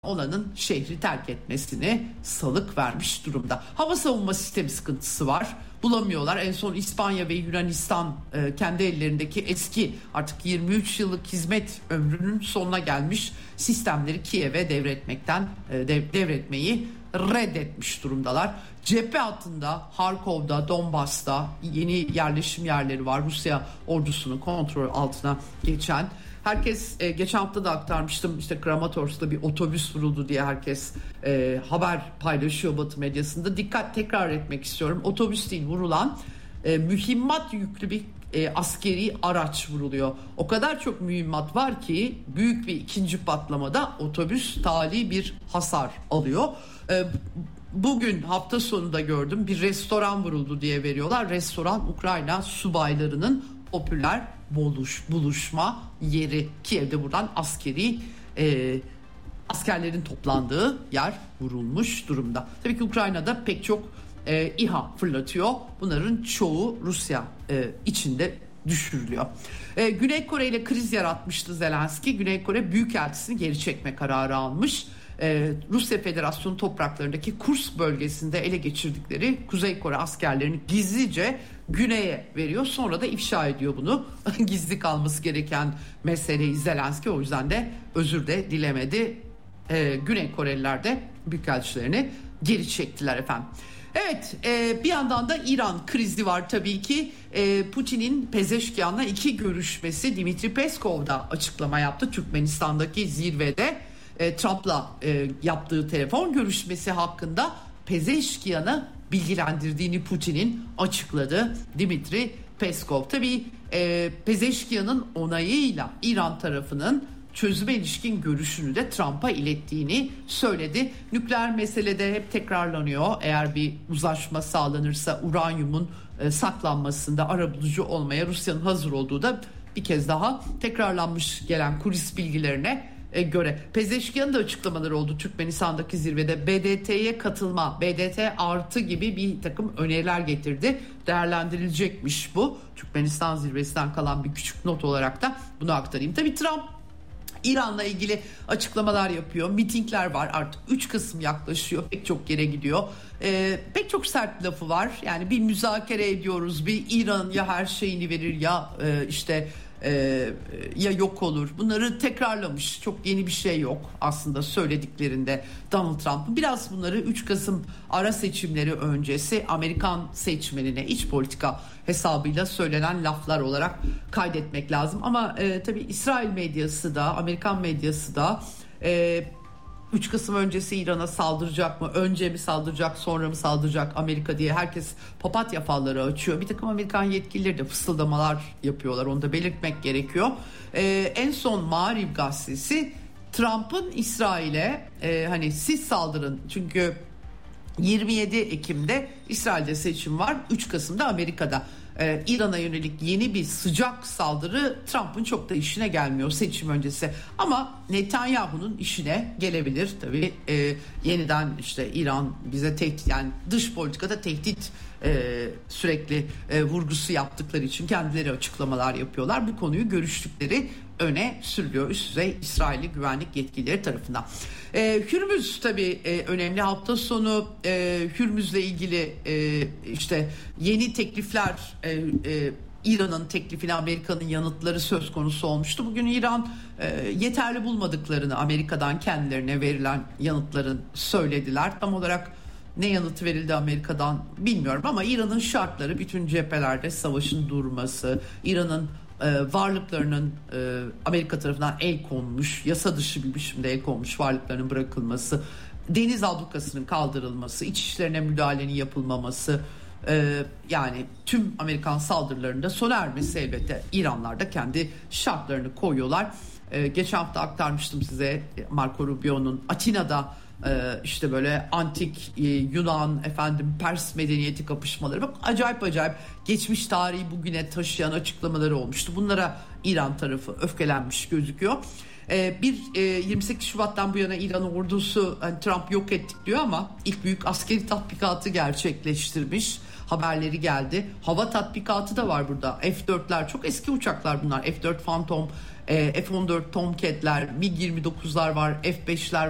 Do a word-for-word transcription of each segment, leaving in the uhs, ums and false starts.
olanın şehri terk etmesine salık vermiş durumda. Hava savunma sistemi sıkıntısı var. Bulamıyorlar. En son İspanya ve Yunanistan e, kendi ellerindeki eski artık yirmi üç yıllık hizmet ömrünün sonuna gelmiş sistemleri Kiev'e devretmekten e, dev, devretmeyi reddetmiş durumdalar. Cephe hattında Harkov'da, Donbas'ta yeni yerleşim yerleri var. Rusya ordusunun kontrol altına geçen. Herkes e, geçen hafta da aktarmıştım, işte Kramatorsk'ta bir otobüs vuruldu diye herkes e, haber paylaşıyor Batı medyasında. Dikkat, tekrar etmek istiyorum. Otobüs değil, vurulan e, mühimmat yüklü bir e, askeri araç vuruluyor. O kadar çok mühimmat var ki büyük bir ikinci patlamada otobüs tali bir hasar alıyor. E, Bugün hafta sonunda gördüm, bir restoran vuruldu diye veriyorlar. Restoran Ukrayna subaylarının popüler buluş, buluşma yeri. Kiev'de buradan askeri e, askerlerin toplandığı yer vurulmuş durumda. Tabii ki Ukrayna'da pek çok e, İHA fırlatıyor. Bunların çoğu Rusya e, içinde düşürülüyor. E, Güney Kore ile kriz yaratmıştı Zelenski. Güney Kore Büyükelçisini geri çekme kararı almış. Ee, Rusya Federasyonu topraklarındaki Kursk bölgesinde ele geçirdikleri Kuzey Kore askerlerini gizlice güneye veriyor. Sonra da ifşa ediyor bunu. Gizli kalması gereken meseleyi Zelenski, o yüzden de özür de dilemedi. Ee, Güney Koreliler de büyükelçilerini geri çektiler efendim. Evet, e, bir yandan da İran krizi var tabii ki. E, Putin'in Pezeşkian'la iki görüşmesi, Dimitri Peskov da açıklama yaptı Türkmenistan'daki zirvede. Trump'la e, yaptığı telefon görüşmesi hakkında Pezeşkian'ı bilgilendirdiğini Putin'in açıkladı Dimitri Peskov. Tabii e, Pezeşkian'ın onayıyla İran tarafının çözüme ilişkin görüşünü de Trump'a ilettiğini söyledi. Nükleer meselede hep tekrarlanıyor. Eğer bir uzlaşma sağlanırsa uranyumun e, saklanmasında arabulucu olmaya Rusya'nın hazır olduğu da bir kez daha tekrarlanmış gelen kulis bilgilerine göre. Pezeşkian'ın da açıklamaları oldu Türkmenistan'daki zirvede. B D T'ye katılma, B D T artı gibi bir takım öneriler getirdi. Değerlendirilecekmiş bu. Türkmenistan zirvesinden kalan bir küçük not olarak da bunu aktarayım. Tabii Trump İran'la ilgili açıklamalar yapıyor. Mitingler var, artık üç Kasım yaklaşıyor. Pek çok yere gidiyor. Ee, pek çok sert lafı var. Yani bir müzakere ediyoruz. Bir İran ya her şeyini verir ya e, işte Ee, ya yok olur. Bunları tekrarlamış. Çok yeni bir şey yok aslında söylediklerinde Donald Trump'ın. Biraz bunları üç Kasım ara seçimleri öncesi Amerikan seçmenine iç politika hesabıyla söylenen laflar olarak kaydetmek lazım. Ama e, tabii İsrail medyası da, Amerikan medyası da e, üç Kasım öncesi İran'a saldıracak mı? Önce mi saldıracak, sonra mı saldıracak Amerika diye herkes papatya falları açıyor. Bir takım Amerikan yetkilileri de fısıldamalar yapıyorlar. Onu da belirtmek gerekiyor. Ee, en son Maariv gazetesi Trump'ın İsrail'e e, hani siz saldırın, çünkü yirmi yedi Ekim'de İsrail'de seçim var, üç Kasım'da Amerika'da. Ee, İran'a yönelik yeni bir sıcak saldırı Trump'ın çok da işine gelmiyor seçim öncesi. Ama Netanyahu'nun işine gelebilir tabii. Ee, yeniden işte İran bize tehdit, yani dış politikada tehdit e, sürekli e, vurgusu yaptıkları için kendileri açıklamalar yapıyorlar. Bu konuyu görüştükleri öne sürülüyor üst düzey İsrailli güvenlik yetkilileri tarafından. Ee, Hürmüz tabii e, önemli. Hafta sonu e, Hürmüz'le ilgili e, işte yeni teklifler, e, e, İran'ın teklifine Amerika'nın yanıtları söz konusu olmuştu. Bugün İran e, yeterli bulmadıklarını Amerika'dan kendilerine verilen yanıtların söylediler. Tam olarak ne yanıt verildi Amerika'dan bilmiyorum ama İran'ın şartları, bütün cephelerde savaşın durması, İran'ın e, varlıklarının e, Amerika tarafından el konmuş, yasa dışı bir biçimde el konmuş varlıklarının bırakılması, deniz ablukasının kaldırılması, iç işlerine müdahalenin yapılmaması, e, yani tüm Amerikan saldırılarında sona ermesi, elbette İranlar da kendi şartlarını koyuyorlar. E, geçen hafta aktarmıştım size Marco Rubio'nun Atina'da Ee, işte böyle antik e, Yunan, efendim Pers medeniyeti kapışmaları, bak acayip acayip geçmiş tarihi bugüne taşıyan açıklamaları olmuştu. Bunlara İran tarafı öfkelenmiş gözüküyor. Ee, bir e, yirmi sekiz Şubat'tan bu yana İran ordusu hani Trump yok ettik diyor ama ilk büyük askeri tatbikatı gerçekleştirmiş. Haberleri geldi. Hava tatbikatı da var burada. F dörtler, çok eski uçaklar bunlar. F dört Phantom, e, F on dört Tomcat'ler, MiG yirmi dokuzlar var, F beşler var.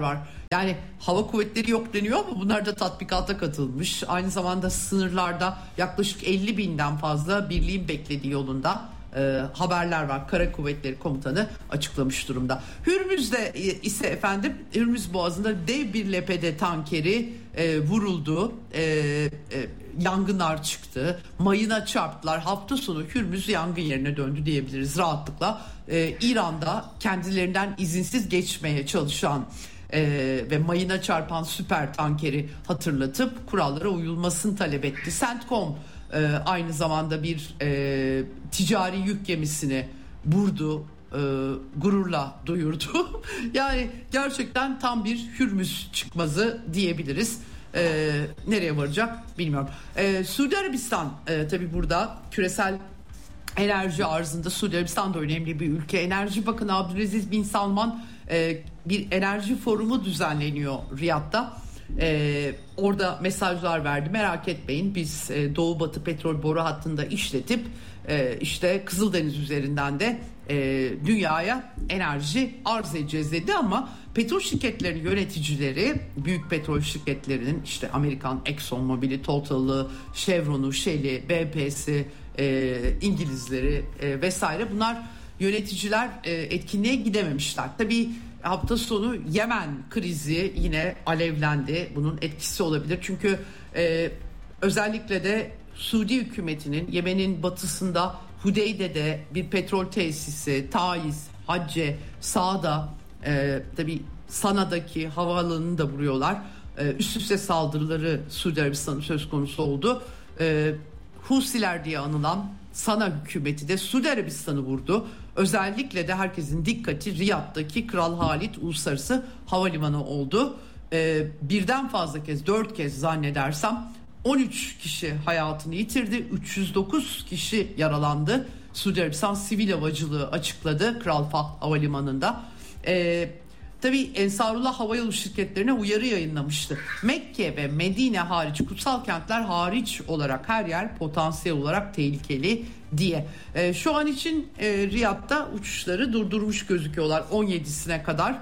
Yani hava kuvvetleri yok deniyor ama bunlar da tatbikata katılmış. Aynı zamanda sınırlarda yaklaşık elli binden fazla birliğin beklediği yolunda e, haberler var. Kara Kuvvetleri Komutanı açıklamış durumda. Hürmüz'de ise efendim Hürmüz Boğazı'nda dev bir L P D tankeri e, vuruldu. E, e, yangınlar çıktı. Mayına çarptılar. Hafta sonu Hürmüz yangın yerine döndü diyebiliriz rahatlıkla. E, İran'da kendilerinden izinsiz geçmeye çalışan Ee, ve mayına çarpan süper tankeri hatırlatıp kurallara uyulmasını talep etti. CENTCOM e, aynı zamanda bir e, ticari yük gemisini vurdu, e, gururla duyurdu. Yani gerçekten tam bir Hürmüz çıkmazı diyebiliriz. E, nereye varacak bilmiyorum. E, Suudi Arabistan e, tabii burada küresel enerji arzında Suudi Arabistan da önemli bir ülke. Enerji Bakanı Abdülaziz Bin Salman e, bir enerji forumu düzenleniyor Riyad'da. E, orada mesajlar verdi. Merak etmeyin, biz e, Doğu Batı petrol boru hattında işletip e, işte Kızıldeniz üzerinden de e, dünyaya enerji arz edeceğiz dedi. Ama petrol şirketlerinin yöneticileri, büyük petrol şirketlerinin işte Amerikan Exxon Mobil'i, Total'ı, Chevron'u, Shell'i, B P'si, e, İngilizleri e, vesaire, bunlar yöneticiler e, etkinliğe gidememişler. Tabii hafta sonu Yemen krizi yine alevlendi. Bunun etkisi olabilir. Çünkü e, özellikle de Suudi hükümetinin Yemen'in batısında Hudeyde'de bir petrol tesisi, Taiz, Hacce, Sa'da, e, tabii Sana'daki havaalanını da vuruyorlar. E, üst üste saldırıları Suudi Arabistan'ın söz konusu oldu. E, Husiler diye anılan Sana hükümeti de Suudi Arabistan'ı vurdu. Özellikle de herkesin dikkati Riyad'daki Kral Halid Uluslararası Havalimanı oldu. Ee, birden fazla kez, dört kez zannedersem on üç kişi hayatını yitirdi. üç yüz dokuz kişi yaralandı. Suudi Arabistan Sivil Havacılığı açıkladı Kral Fahd Havalimanı'nda. Ee, Tabii Ensarullah Havayolu şirketlerine uyarı yayınlamıştı. Mekke ve Medine hariç, kutsal kentler hariç olarak her yer potansiyel olarak tehlikeli diye. E, şu an için e, Riyad'da uçuşları durdurmuş gözüküyorlar. on yedisine kadar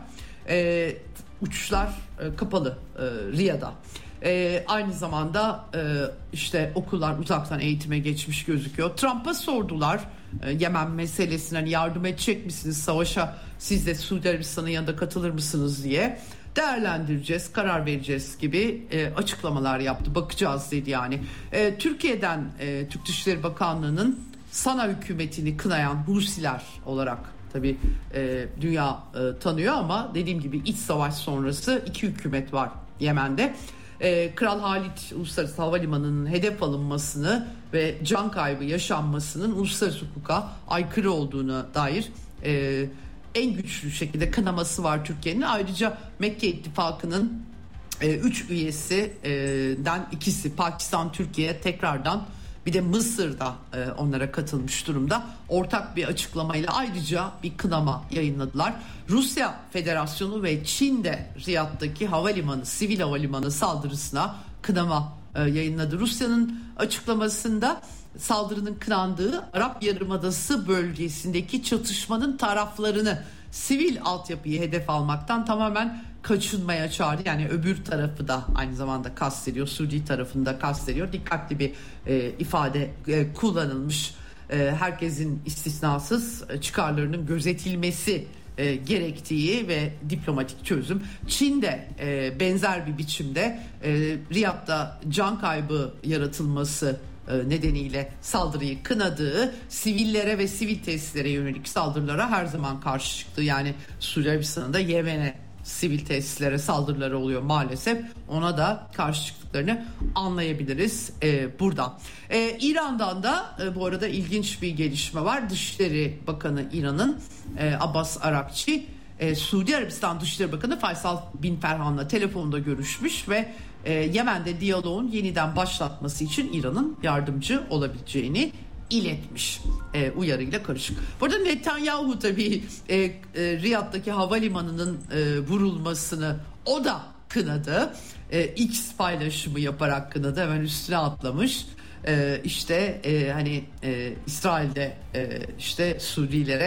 e, uçuşlar e, kapalı e, Riyad'a. E, aynı zamanda e, işte okullar uzaktan eğitime geçmiş gözüküyor. Trump'a sordular e, Yemen meselesine, hani yardım edecek misiniz savaşa, siz de Suudi Arabistan'ın yanında katılır mısınız diye. Değerlendireceğiz, karar vereceğiz gibi e, açıklamalar yaptı. Bakacağız dedi yani. E, Türkiye'den e, Türk Dışişleri Bakanlığı'nın Sana hükümetini kınayan Husiler olarak tabii e, dünya e, tanıyor ama dediğim gibi iç savaş sonrası iki hükümet var Yemen'de. Ee, Kral Halid Uluslararası Havalimanı'nın hedef alınmasını ve can kaybı yaşanmasının uluslararası hukuka aykırı olduğuna dair e, en güçlü şekilde kınaması var Türkiye'nin. Ayrıca Mekke İttifakı'nın e, üç üyesinden ikisi, Pakistan, Türkiye, tekrardan bir de Mısır'da e, onlara katılmış durumda. Ortak bir açıklamayla ayrıca bir kınama yayınladılar. Rusya Federasyonu ve Çin de Riyad'daki havalimanı, sivil havalimanı saldırısına kınama e, yayınladı. Rusya'nın açıklamasında saldırının kınandığı, Arap Yarımadası bölgesindeki çatışmanın taraflarını, sivil altyapıyı hedef almaktan tamamen kaçınmaya çağırdı. Yani öbür tarafı da aynı zamanda kastediyor. Suudi tarafını da kastediyor. Dikkatli bir e, ifade e, kullanılmış. E, herkesin istisnasız e, çıkarlarının gözetilmesi e, gerektiği ve diplomatik çözüm. Çin de e, benzer bir biçimde e, Riyad'da can kaybı yaratılması nedeniyle saldırıyı kınadığı, sivillere ve sivil tesislere yönelik saldırılara her zaman karşı çıktı. Yani Suudi Arabistan'ın da Yemen'e sivil tesislere saldırıları oluyor maalesef. Ona da karşı çıktıklarını anlayabiliriz e, buradan. E, İran'dan da e, bu arada ilginç bir gelişme var. Dışişleri Bakanı İran'ın e, Abbas Arakçi, e, Suudi Arabistan Dışişleri Bakanı Faysal Bin Ferhan'la telefonda görüşmüş ve e, Yemen'de diyaloğun yeniden başlatması için İran'ın yardımcı olabileceğini iletmiş, e, uyarıyla karışık. Burada Netanyahu tabii e, e, Riyad'daki havalimanının e, vurulmasını o da kınadı. E, X paylaşımı yaparak kınadı, hemen üstüne atlamış. E, işte e, hani e, İsrail'de e, işte Suudilere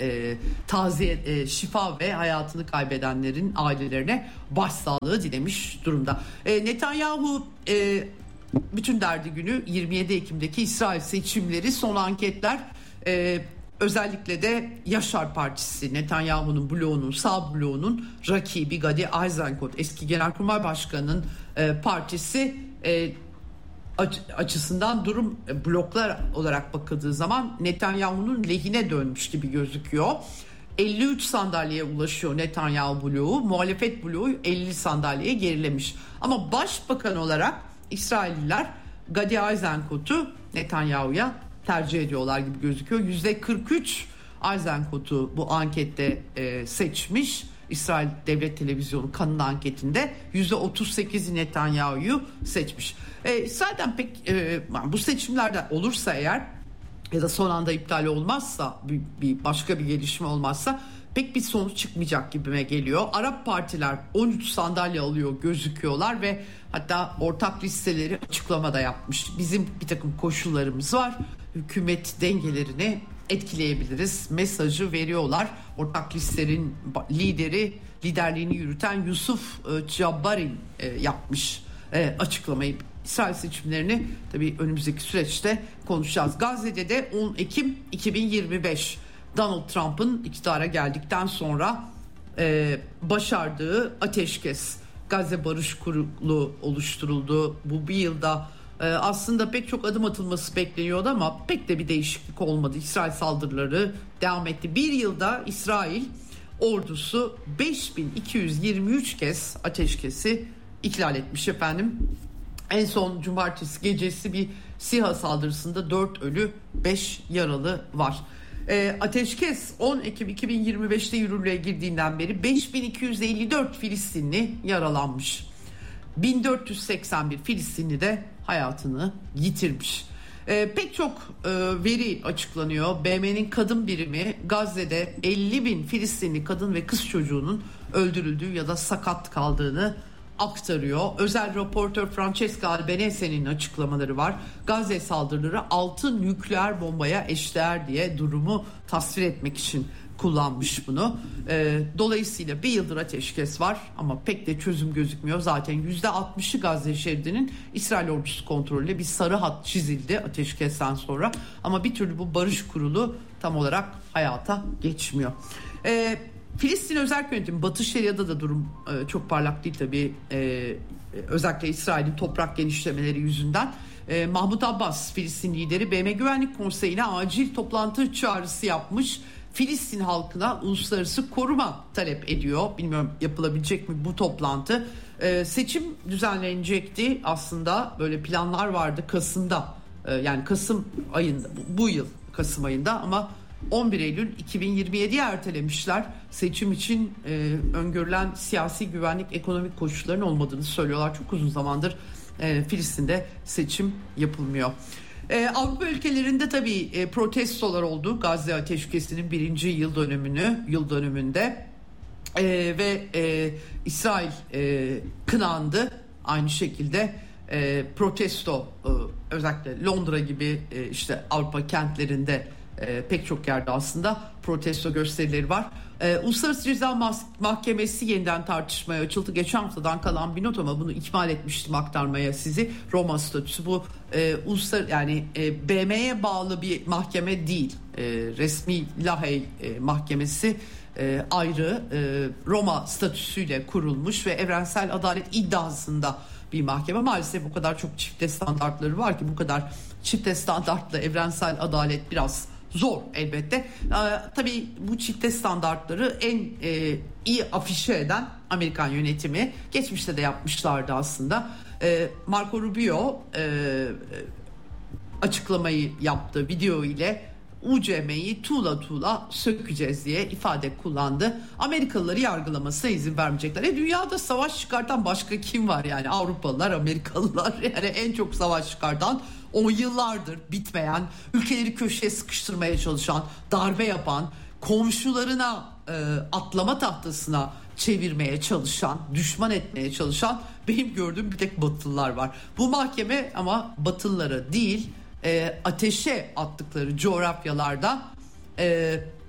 e, taziye, e, şifa ve hayatını kaybedenlerin ailelerine başsağlığı dilemiş durumda. E, Netanyahu e, bütün derdi günü yirmi yedi Ekim'deki İsrail seçimleri, son anketler, e, özellikle de Yaşar Partisi, Netanyahu'nun bloğunun, sağ bloğunun rakibi Gadi Eisenkot, eski Genelkurmay Başkanı'nın e, partisi e, açısından durum bloklar olarak bakıldığı zaman Netanyahu'nun lehine dönmüş gibi gözüküyor. elli üç sandalyeye ulaşıyor Netanyahu bloğu, muhalefet bloğu elli sandalyeye gerilemiş. Ama başbakan olarak İsrailliler Gadi Eisenkot'u Netanyahu'ya tercih ediyorlar gibi gözüküyor. yüzde kırk üç Eisenkot'u bu ankette e, seçmiş. İsrail Devlet Televizyonu kanun anketinde yüzde otuz sekiz Netanyahu'yu seçmiş. E, İsrail'den pek e, bu seçimlerde olursa eğer ya da son anda iptal olmazsa, bir, bir başka bir gelişme olmazsa pek bir sonuç çıkmayacak gibime geliyor. Arap partiler on üç sandalye alıyor gözüküyorlar ve hatta ortak listeleri açıklamada yapmış. Bizim bir takım koşullarımız var. Hükümet dengelerini etkileyebiliriz mesajı veriyorlar. Ortak listelerin lideri, liderliğini yürüten Yusuf Cabbarin yapmış açıklamayı. İsrail seçimlerini tabii önümüzdeki süreçte konuşacağız. Gazze'de de on Ekim iki bin yirmi beş Donald Trump'ın iktidara geldikten sonra e, başardığı ateşkes, Gazze Barış Kurulu oluşturuldu. Bu bir yılda e, aslında pek çok adım atılması bekleniyordu ama pek de bir değişiklik olmadı. İsrail saldırıları devam etti. Bir yılda İsrail ordusu beş bin iki yüz yirmi üç kez ateşkesi ihlal etmiş efendim. En son cumartesi gecesi bir SİHA saldırısında dört ölü beş yaralı var. E, ateşkes on Ekim iki bin yirmi beşte yürürlüğe girdiğinden beri beş bin iki yüz elli dört Filistinli yaralanmış. bin dört yüz seksen bir Filistinli de hayatını yitirmiş. E, pek çok e, veri açıklanıyor. B M'nin kadın birimi Gazze'de elli bin Filistinli kadın ve kız çocuğunun öldürüldüğü ya da sakat kaldığını aktarıyor. Özel raportör Francesca Albanese'nin açıklamaları var. Gazze saldırıları altı nükleer bombaya eşdeğer diye durumu tasvir etmek için kullanmış bunu. Ee, dolayısıyla bir yıldır ateşkes var ama pek de çözüm gözükmüyor. Zaten yüzde altmışı Gazze şeridinin İsrail ordusu kontrolüyle bir sarı hat çizildi ateşkesten sonra. Ama bir türlü bu barış kurulu tam olarak hayata geçmiyor. Ee, Filistin Özerk Yönetimi, Batı Şeria'da da durum e, çok parlak değil tabii. E, özellikle İsrail'in toprak genişlemeleri yüzünden. E, Mahmut Abbas, Filistin lideri, B M Güvenlik Konseyi'ne acil toplantı çağrısı yapmış. Filistin halkına uluslararası koruma talep ediyor. Bilmiyorum yapılabilecek mi bu toplantı. E, seçim düzenlenecekti aslında, böyle planlar vardı Kasım'da. E, yani Kasım ayında, bu yıl Kasım ayında, ama on bir Eylül iki bin yirmi yediye ertelemişler. Seçim için e, öngörülen siyasi, güvenlik, ekonomik koşulların olmadığını söylüyorlar. Çok uzun zamandır e, Filistin'de seçim yapılmıyor. E, Avrupa ülkelerinde tabii e, protestolar oldu. Gazze ateşkesinin birinci yıl dönümünü, yıl dönümünde e, ve e, İsrail e, kınandı. Aynı şekilde e, protesto e, özellikle Londra gibi e, işte Avrupa kentlerinde E, pek çok yerde aslında protesto gösterileri var. E, Uluslararası Ceza Mahkemesi yeniden tartışmaya açıldı. Geçen haftadan kalan bir not ama bunu ikmal etmiştim aktarmaya sizi. Roma statüsü bu e, uluslar yani e, B M'ye bağlı bir mahkeme değil. E, resmi Lahey e, Mahkemesi e, ayrı e, Roma statüsüyle kurulmuş ve evrensel adalet iddiasında bir mahkeme. Maalesef bu kadar çok çifte standartları var ki bu kadar çifte standartla evrensel adalet biraz zor elbette. Ee, tabii bu çifte standartları en e, iyi afişe eden Amerikan yönetimi. Geçmişte de yapmışlardı aslında. Ee, Marco Rubio e, açıklamayı yaptı video ile. U C M'yi tuğla tuğla sökeceğiz diye ifade kullandı. Amerikalıları yargılamasına izin vermeyecekler. E dünyada savaş çıkartan başka kim var yani? Avrupalılar, Amerikalılar, yani en çok savaş çıkartan, on yıllardır bitmeyen, ülkeleri köşeye sıkıştırmaya çalışan, darbe yapan, komşularına e, atlama tahtasına çevirmeye çalışan, düşman etmeye çalışan benim gördüğüm bir tek Batılılar var. Bu mahkeme ama Batılılara değil, e, ateşe attıkları coğrafyalarda e,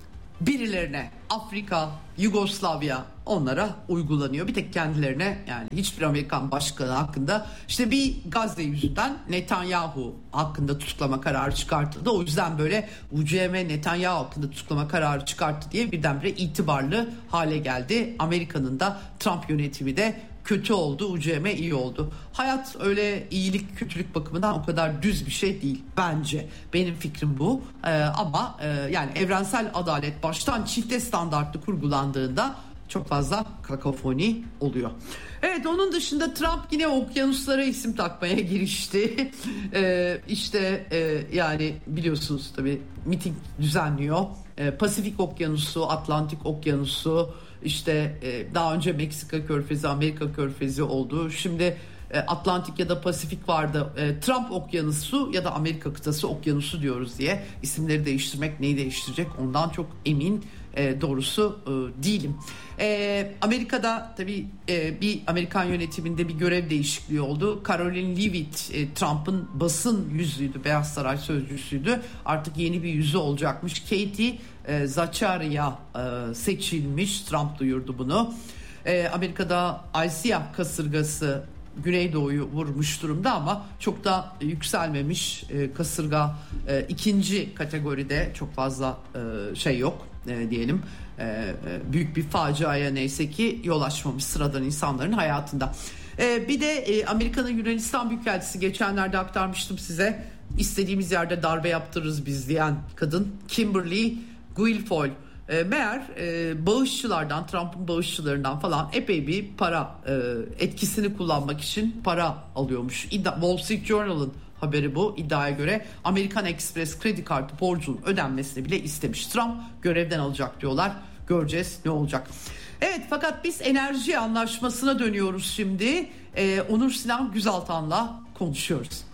birilerine, Afrika, Yugoslavya, onlara uygulanıyor. Bir tek kendilerine, yani hiçbir Amerikan başkanı hakkında, işte bir Gazze yüzünden Netanyahu hakkında tutuklama kararı çıkartıldı. O yüzden böyle U C M Netanyahu hakkında tutuklama kararı çıkarttı diye birdenbire itibarlı hale geldi. Amerika'nın da Trump yönetimi de kötü oldu, U C M iyi oldu. Hayat öyle iyilik kötülük bakımından o kadar düz bir şey değil bence. Benim fikrim bu. Ee, ama e, yani evrensel adalet baştan çifte standartlı kurgulandığında çok fazla kakofoni oluyor. Evet, onun dışında Trump yine okyanuslara isim takmaya girişti. ee, işte e, yani biliyorsunuz tabii miting düzenliyor. Ee, Pasifik Okyanusu, Atlantik Okyanusu, işte e, daha önce Meksika Körfezi, Amerika Körfezi oldu. Şimdi e, Atlantik ya da Pasifik vardı. E, Trump Okyanusu ya da Amerika Kıtası Okyanusu diyoruz diye isimleri değiştirmek neyi değiştirecek ondan çok emin e, doğrusu e, değilim. E, Amerika'da tabii e, bir Amerikan yönetiminde bir görev değişikliği oldu. Caroline Leavitt e, Trump'ın basın yüzüydü, Beyaz Saray sözcüsüydü. Artık yeni bir yüzü olacakmış. Katie e, Zacharia e, seçilmiş. Trump duyurdu bunu. E, Amerika'da ICEA kasırgası Güneydoğu'yu vurmuş durumda ama çok da yükselmemiş. E, kasırga e, ikinci kategoride, çok fazla e, şey yok e, diyelim. E, e, büyük bir faciaya neyse ki yol açmamış sıradan insanların hayatında. E, bir de e, Amerika'nın Yunanistan Büyükelçisi, geçenlerde aktarmıştım size, istediğimiz yerde darbe yaptırırız biz diyen kadın Kimberly Guilfoyle. E, meğer e, bağışçılardan, Trump'ın bağışçılarından falan epey bir para, e, etkisini kullanmak için para alıyormuş. İddia, Wall Street Journal'ın haberi bu. İddiaya göre American Express kredi kartı borcunun ödenmesini bile istemiş. Trump görevden alacak diyorlar. Göreceğiz ne olacak. Evet, fakat biz enerji anlaşmasına dönüyoruz şimdi. E, Onur Sinan Güzaltan'la konuşuyoruz.